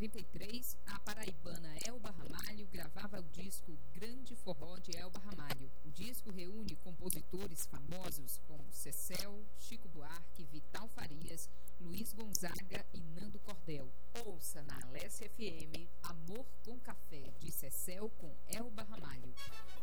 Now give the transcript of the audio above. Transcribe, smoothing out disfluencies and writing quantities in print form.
93, a paraibana Elba Ramalho gravava o disco Grande Forró de Elba Ramalho. O disco reúne compositores famosos como Cecel, Chico Buarque, Vital Farias, Luiz Gonzaga e Nando Cordel. Ouça na Alessia FM Amor com Café, de Cecel com Elba Ramalho.